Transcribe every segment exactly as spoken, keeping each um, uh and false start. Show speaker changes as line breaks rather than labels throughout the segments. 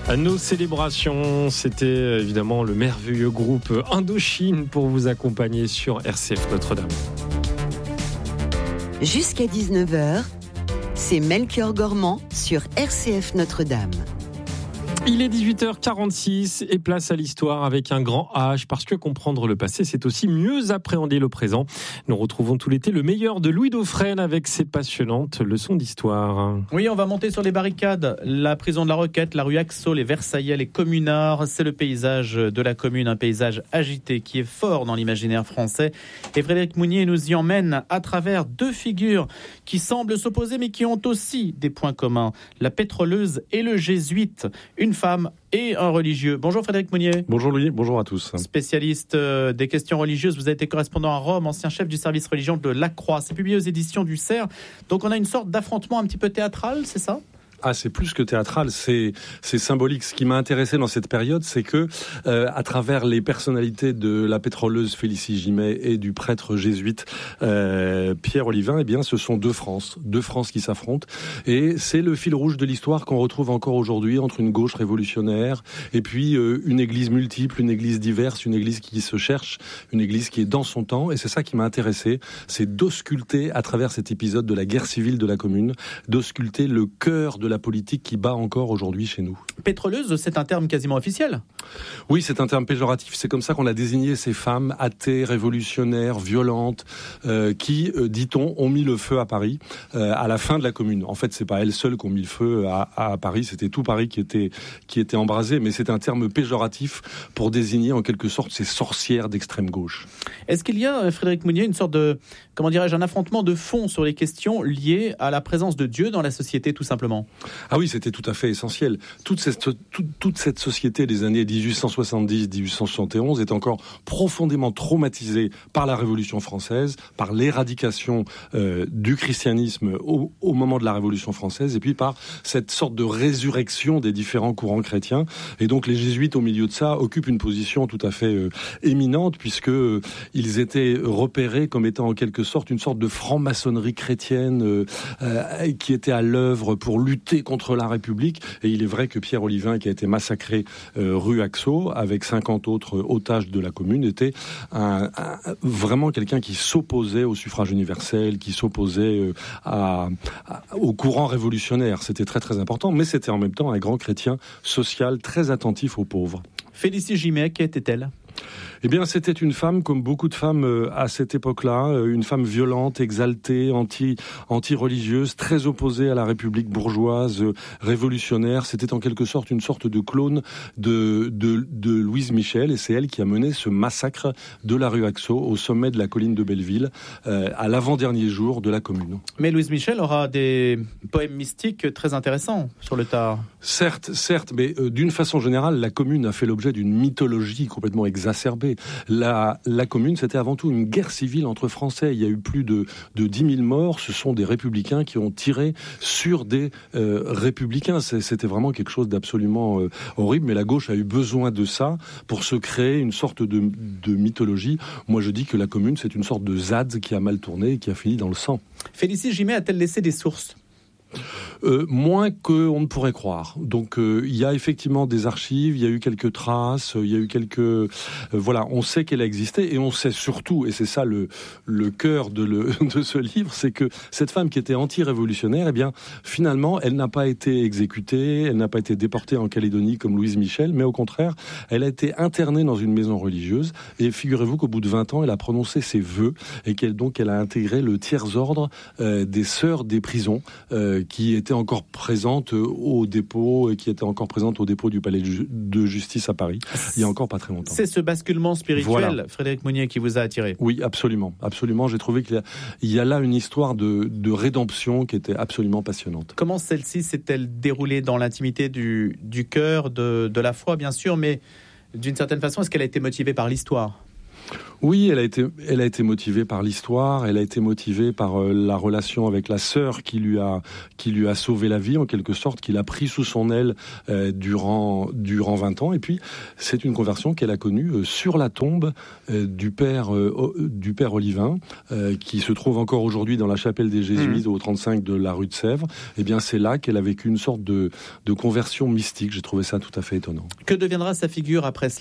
À nos célébrations, c'était évidemment le merveilleux groupe Indochine pour vous accompagner sur R C F Notre-Dame.
Jusqu'à dix-neuf heures, c'est Melchior Gormand sur R C F Notre-Dame.
Il est dix-huit heures quarante-six et place à l'histoire avec un grand H, parce que comprendre le passé, c'est aussi mieux appréhender le présent. Nous retrouvons tout l'été le meilleur de Louis Dauphren avec ses passionnantes leçons d'histoire.
Oui, on va monter sur les barricades. La prison de la Roquette, la rue Axo, les Versaillais, les communards. C'est le paysage de la commune, un paysage agité qui est fort dans l'imaginaire français. Et Frédéric Mounier nous y emmène à travers deux figures qui semblent s'opposer mais qui ont aussi des points communs. La pétroleuse et le jésuite. Une femme et un religieux. Bonjour Frédéric Mounier.
Bonjour Louis, bonjour à tous.
Spécialiste des questions religieuses, vous avez été correspondant à Rome, ancien chef du service religion de La Croix. C'est publié aux éditions du Cerf. Donc on a une sorte d'affrontement un petit peu théâtral, c'est ça ?
Ah, c'est plus que théâtral, c'est c'est symbolique. Ce qui m'a intéressé dans cette période, c'est que euh, à travers les personnalités de la pétroleuse Félicie Gimet et du prêtre jésuite euh, Pierre Olivin, eh bien, ce sont deux France, deux France qui s'affrontent, et c'est le fil rouge de l'histoire qu'on retrouve encore aujourd'hui entre une gauche révolutionnaire et puis euh, une Église multiple, une Église diverse, une Église qui se cherche, une Église qui est dans son temps. Et c'est ça qui m'a intéressé, c'est d'ausculter à travers cet épisode de la guerre civile de la Commune, d'ausculter le cœur de la la politique qui bat encore aujourd'hui chez nous.
Pétroleuse, c'est un terme quasiment officiel.
Oui, c'est un terme péjoratif. C'est comme ça qu'on a désigné ces femmes athées, révolutionnaires, violentes, euh, qui, euh, dit-on, ont mis le feu à Paris euh, à la fin de la Commune. En fait, c'est pas elles seules qui ont mis le feu à, à Paris, c'était tout Paris qui était qui était embrasé, mais c'est un terme péjoratif pour désigner en quelque sorte ces sorcières d'extrême gauche.
Est-ce qu'il y a, Frédéric Mounier, une sorte de, comment dirais-je, un affrontement de fond sur les questions liées à la présence de Dieu dans la société, tout simplement ?
Ah oui, c'était tout à fait essentiel. Toute cette, toute, toute cette société des années dix-huit cent soixante-dix à dix-huit cent soixante et onze est encore profondément traumatisée par la Révolution française, par l'éradication euh, du christianisme au, au moment de la Révolution française, et puis par cette sorte de résurrection des différents courants chrétiens. Et donc les jésuites, au milieu de ça, occupent une position tout à fait euh, éminente, puisque euh, ils étaient repérés comme étant en quelque sorte une sorte de franc-maçonnerie chrétienne euh, euh, qui était à l'œuvre pour lutter contre la République. Et il est vrai que Pierre Olivin, qui a été massacré euh, rue Axo avec cinquante autres otages de la Commune, était un, un, vraiment quelqu'un qui s'opposait au suffrage universel, qui s'opposait euh, à, à, au courant révolutionnaire. C'était très très important, mais c'était en même temps un grand chrétien social très attentif aux pauvres.
Félicie Gimet, qui était-elle ?
Eh bien, c'était une femme, comme beaucoup de femmes euh, à cette époque-là, euh, une femme violente, exaltée, anti, anti-religieuse, très opposée à la République bourgeoise, euh, révolutionnaire. C'était en quelque sorte une sorte de clone de, de, de Louise Michel, et c'est elle qui a mené ce massacre de la rue Axo au sommet de la colline de Belleville, euh, à l'avant-dernier jour de la Commune.
Mais Louise Michel aura des poèmes mystiques très intéressants sur le tard.
Certes, certes, mais euh, d'une façon générale, la Commune a fait l'objet d'une mythologie complètement exacerbée. La, la Commune, c'était avant tout une guerre civile entre Français. Il y a eu plus de, de dix mille morts. Ce sont des républicains qui ont tiré sur des euh, républicains. C'était vraiment quelque chose d'absolument euh, horrible. Mais la gauche a eu besoin de ça pour se créer une sorte de, de mythologie. Moi, je dis que la Commune, c'est une sorte de Z A D qui a mal tourné et qui a fini dans le sang.
Félicie Gimet a-t-elle laissé des sources ?
Euh, moins qu'on ne pourrait croire. Donc euh, il y a effectivement des archives, il y a eu quelques traces, il y a eu quelques... Euh, voilà, on sait qu'elle a existé, et on sait surtout, et c'est ça le, le cœur de, le, de ce livre, c'est que cette femme qui était anti-révolutionnaire, eh bien finalement, elle n'a pas été exécutée, elle n'a pas été déportée en Calédonie comme Louise Michel, mais au contraire, elle a été internée dans une maison religieuse, et figurez-vous qu'au bout de vingt ans, elle a prononcé ses vœux, et qu'elle donc elle a intégré le tiers ordre euh, des sœurs des prisons, euh, qui était encore présente au dépôt, et qui était encore présente au dépôt du palais de justice à Paris, il y a encore pas très longtemps.
C'est ce basculement spirituel, voilà. Frédéric Mounier, qui vous a attiré.
Oui, absolument, absolument. J'ai trouvé qu'il y a, il y a là une histoire de, de rédemption qui était absolument passionnante.
Comment celle-ci s'est-elle déroulée dans l'intimité du, du cœur, de, de la foi, bien sûr, mais d'une certaine façon, est-ce qu'elle a été motivée par l'histoire ?
Oui, elle a été, elle a été motivée par l'histoire, elle a été motivée par euh, la relation avec la sœur qui lui a, qui lui a sauvé la vie en quelque sorte, qu'il a pris sous son aile euh, durant, durant vingt ans. Et puis, c'est une conversion qu'elle a connue euh, sur la tombe euh, du père, euh, du père Olivin, euh, qui se trouve encore aujourd'hui dans la chapelle des Jésuites mmh. au trente-cinq de la rue de Sèvres. Eh bien, c'est là qu'elle a vécu une sorte de, de conversion mystique. J'ai trouvé ça tout à fait étonnant.
Que deviendra sa figure après cela ?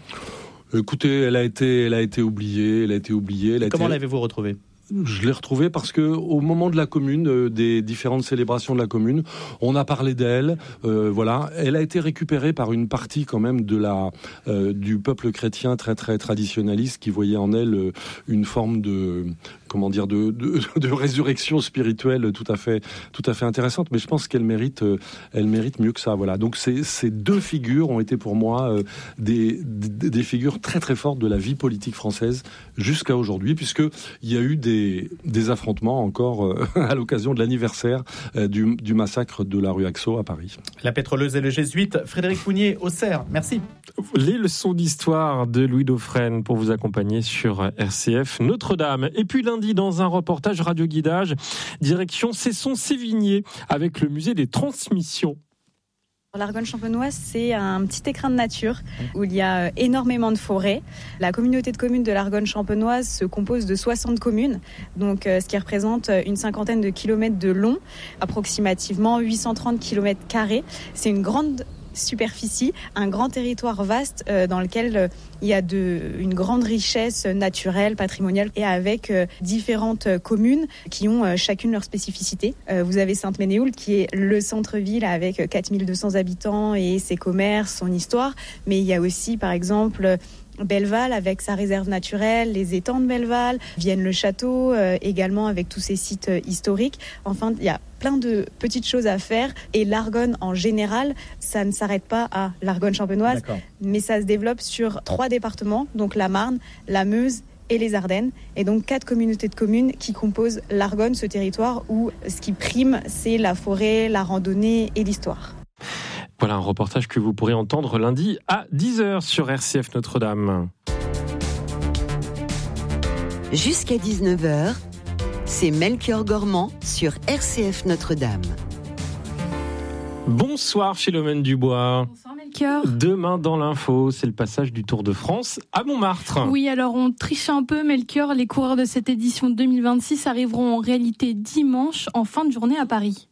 Écoutez, elle a été, elle a été oubliée, elle a été oubliée. Elle a
Comment
été...
l'avez-vous retrouvée ?
Je l'ai retrouvée parce que au moment de la commune, euh, des différentes célébrations de la commune, on a parlé d'elle. Euh, voilà, elle a été récupérée par une partie quand même de la euh, du peuple chrétien très très traditionnaliste qui voyait en elle euh, une forme de comment dire de, de de résurrection spirituelle tout à fait tout à fait intéressante. Mais je pense qu'elle mérite euh, elle mérite mieux que ça. Voilà. Donc ces ces deux figures ont été pour moi euh, des, des des figures très très fortes de la vie politique française jusqu'à aujourd'hui, puisque il y a eu des Des, des affrontements encore euh, à l'occasion de l'anniversaire euh, du, du massacre de la rue Axo à Paris.
La pétroleuse et le jésuite, Frédéric Mounier, Auxerre, merci.
Les leçons d'histoire de Louis Dauphren pour vous accompagner sur R C F Notre-Dame. Et puis lundi, dans un reportage radio-guidage, direction Cesson-Sévigné avec le musée des transmissions.
L'Argonne champenoise, c'est un petit écrin de nature où il y a énormément de forêts. La communauté de communes de l'Argonne champenoise se compose de soixante communes, donc ce qui représente une cinquantaine de kilomètres de long, approximativement huit cent trente kilomètres carrés. C'est une grande superficie, un grand territoire vaste euh, dans lequel euh, il y a de, une grande richesse naturelle, patrimoniale et avec euh, différentes euh, communes qui ont euh, chacune leur spécificité. Euh, vous avez Sainte-Ménéhould qui est le centre-ville avec quatre mille deux cents habitants et ses commerces, son histoire, mais il y a aussi par exemple Belleval avec sa réserve naturelle, les étangs de Belleval, Vienne-le-Château euh, également avec tous ses sites euh, historiques. Enfin, il y a plein de petites choses à faire et l'Argonne en général, ça ne s'arrête pas à l'Argonne champenoise, D'accord. mais ça se développe sur trois départements, donc la Marne, la Meuse et les Ardennes, et donc quatre communautés de communes qui composent l'Argonne, ce territoire où ce qui prime, c'est la forêt, la randonnée et l'histoire.
Voilà un reportage que vous pourrez entendre lundi à dix heures sur R C F Notre-Dame.
Jusqu'à dix-neuf heures, c'est Melchior Gormand sur R C F Notre-Dame.
Bonsoir Philomène Dubois.
Bonsoir Melchior.
Demain dans l'info, c'est le passage du Tour de France à Montmartre.
Oui, alors on triche un peu Melchior. Les coureurs de cette édition deux mille vingt-six arriveront en réalité dimanche en fin de journée à Paris.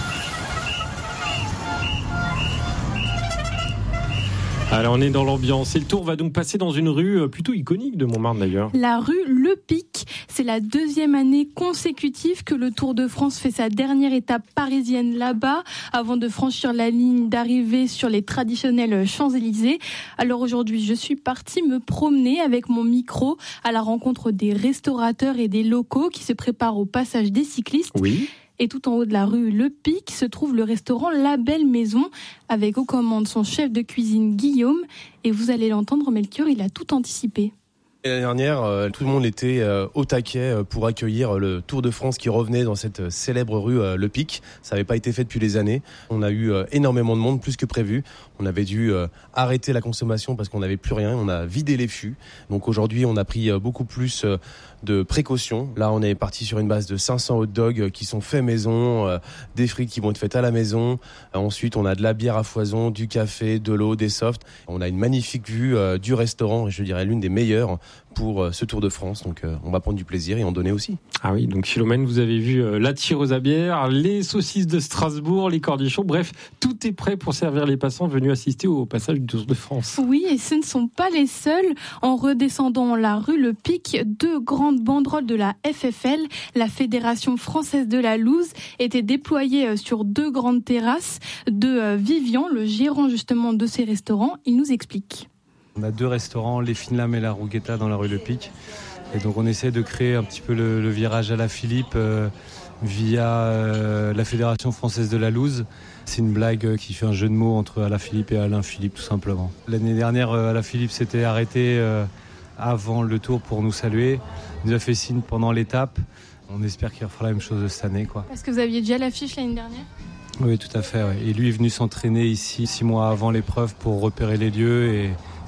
Alors on est dans l'ambiance et le Tour va donc passer dans une rue plutôt iconique de Montmartre d'ailleurs.
La rue Le Pic, c'est la deuxième année consécutive que le Tour de France fait sa dernière étape parisienne là-bas avant de franchir la ligne d'arrivée sur les traditionnels Champs-Élysées. Alors aujourd'hui, je suis partie me promener avec mon micro à la rencontre des restaurateurs et des locaux qui se préparent au passage des cyclistes.
Oui.
Et tout en haut de la rue Le Pic se trouve le restaurant La Belle Maison, avec aux commandes son chef de cuisine Guillaume. Et vous allez l'entendre, Melchior, il a tout anticipé.
L'année dernière, euh, tout le monde était euh, au taquet euh, pour accueillir le Tour de France qui revenait dans cette euh, célèbre rue euh, Le Pic. Ça n'avait pas été fait depuis des années. On a eu euh, énormément de monde, plus que prévu. On avait dû euh, arrêter la consommation parce qu'on n'avait plus rien. On a vidé les fûts. Donc aujourd'hui, on a pris euh, beaucoup plus euh, de précautions. Là, on est parti sur une base de cinq cents hot dogs qui sont faits maison, euh, des frites qui vont être faites à la maison. Euh, ensuite, on a de la bière à foison, du café, de l'eau, des softs. On a une magnifique vue euh, du restaurant, et je dirais l'une des meilleures pour euh, ce Tour de France. Donc, euh, on va prendre du plaisir et en donner aussi.
Ah oui, donc Philomène, vous avez vu euh, la tireuse à bière, les saucisses de Strasbourg, les cornichons. Bref, tout est prêt pour servir les passants venus assister au passage du Tour de France.
Oui, et ce ne sont pas les seuls. En redescendant la rue Le Pic, deux grandes banderoles de la F F L, la Fédération française de la loose, étaient déployées sur deux grandes terrasses de Vivian, le gérant justement de ces restaurants. Il nous explique.
On a deux restaurants, les Fines Lames et la Rouguetta dans la rue Le Pic. Et donc on essaie de créer un petit peu le, le virage à la Philippe euh, via euh, la Fédération française de la loose. C'est une blague qui fait un jeu de mots entre Alaphilippe et Alain Philippe tout simplement. L'année dernière, Alaphilippe s'était arrêté euh, avant le Tour pour nous saluer. Il nous a fait signe pendant l'étape. On espère qu'il refera la même chose cette année, quoi.
Est-ce que vous aviez déjà l'affiche l'année dernière ?
Oui, tout à fait. Ouais. Et lui est venu s'entraîner ici six mois avant l'épreuve pour repérer les lieux et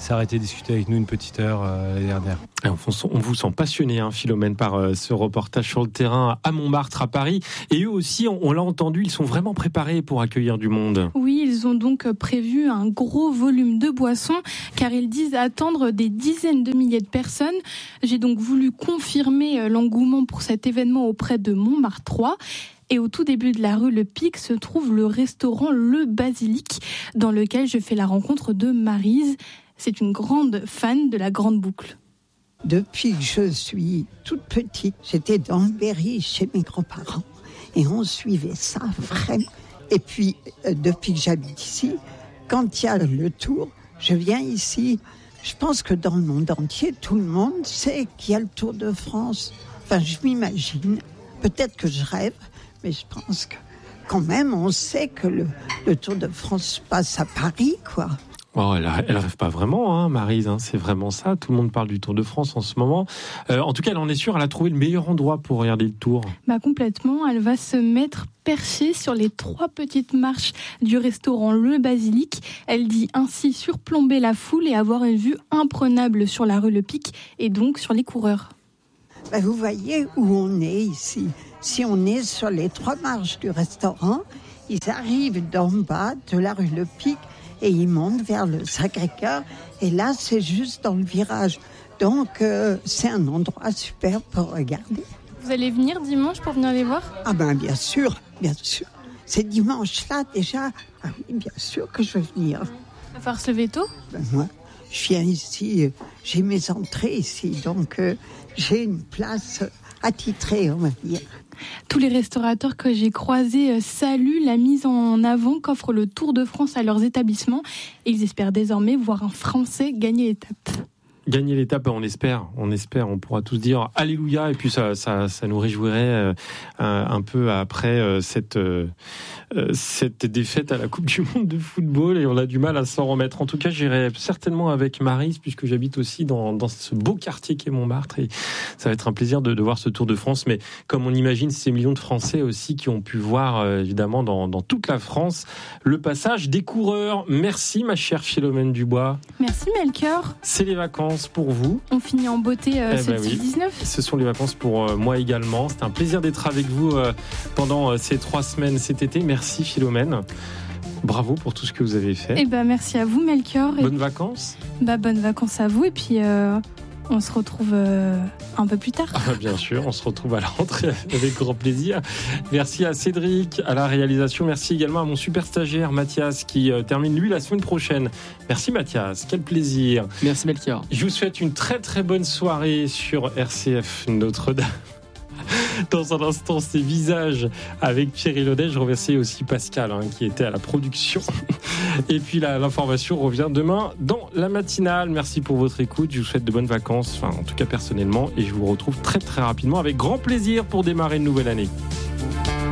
s'est arrêté discuter avec nous une petite heure euh, l'année dernière.
Et on, on vous sent passionné, hein, Philomène, par euh, ce reportage sur le terrain à Montmartre, à Paris. Et eux aussi, on, on l'a entendu, ils sont vraiment préparés pour accueillir du monde.
Oui, ils ont donc prévu un gros volume de boissons, car ils disent attendre des dizaines de milliers de personnes. J'ai donc voulu confirmer l'engouement pour cet événement auprès de Montmartrois. Et au tout début de la rue Le Pic se trouve le restaurant Le Basilic, dans lequel je fais la rencontre de Maryse. C'est une grande fan de la Grande Boucle.
Depuis que je suis toute petite, j'étais dans le Berry chez mes grands-parents. Et on suivait ça vraiment. Et puis, euh, depuis que j'habite ici, quand il y a le Tour, je viens ici. Je pense que dans le monde entier, tout le monde sait qu'il y a le Tour de France. Enfin, je m'imagine. Peut-être que je rêve. Mais je pense que quand même, on sait que le, le Tour de France se passe à Paris, quoi.
Oh, elle, elle rêve pas vraiment, hein, Maryse, hein, c'est vraiment ça. Tout le monde parle du Tour de France en ce moment. Euh, en tout cas, elle en est sûre, elle a trouvé le meilleur endroit pour regarder le Tour.
Bah complètement, elle va se mettre perchée sur les trois petites marches du restaurant Le Basilic. Elle dit ainsi surplomber la foule et avoir une vue imprenable sur la rue Le Pic et donc sur les coureurs.
Bah vous voyez où on est ici. Si on est sur les trois marches du restaurant, ils arrivent d'en bas de la rue Le Pic et ils montent vers le Sacré-Cœur. Et là, c'est juste dans le virage. Donc, euh, c'est un endroit super pour regarder.
Vous allez venir dimanche pour venir les voir ?
Ah ben, bien sûr, bien sûr. C'est dimanche-là déjà. Ah oui, bien sûr que je vais venir.
Il va falloir se lever tôt ?
Ben, moi, je viens ici, j'ai mes entrées ici. Donc, euh, j'ai une place attitrée, on va dire.
Tous les restaurateurs que j'ai croisés saluent la mise en avant qu'offre le Tour de France à leurs établissements. Et ils espèrent désormais voir un Français gagner l'étape.
Gagner l'étape, on espère, on espère, on pourra tous dire alléluia, et puis ça, ça, ça nous réjouirait euh, un, un peu après euh, cette, euh, cette défaite à la Coupe du Monde de football, et on a du mal à s'en remettre. En tout cas, j'irai certainement avec Maryse, puisque j'habite aussi dans, dans ce beau quartier qu'est Montmartre, et ça va être un plaisir de, de voir ce Tour de France. Mais comme on imagine ces millions de Français aussi qui ont pu voir, euh, évidemment, dans, dans toute la France, le passage des coureurs. Merci, ma chère Philomène Dubois.
Merci, Melchior.
C'est les vacances pour vous.
On finit en beauté euh,
eh
ce
ben oui.
dix-neuf.
Ce sont les vacances pour euh, moi également. C'était un plaisir d'être avec vous euh, pendant euh, ces trois semaines cet été. Merci Philomène. Bravo pour tout ce que vous avez fait.
Eh ben, merci à vous Melchior.
Bonnes et... vacances.
Bah, bonnes vacances à vous et puis euh, on se retrouve euh, un peu plus tard.
Ah, bien sûr, on se retrouve à la rentrée avec grand plaisir. Merci à Cédric, à la réalisation. Merci également à mon super stagiaire Mathias qui euh, termine lui la semaine prochaine. Merci Mathias, quel plaisir.
Merci Melchior.
Je vous souhaite une très très bonne soirée sur R C F Notre-Dame. Dans un instant, ces visages avec Pierre Elodet. Je remercie aussi Pascal hein, qui était à la production. Et puis là, l'information revient demain dans la matinale. Merci pour votre écoute. Je vous souhaite de bonnes vacances, enfin, en tout cas personnellement. Et je vous retrouve très très rapidement avec grand plaisir pour démarrer une nouvelle année.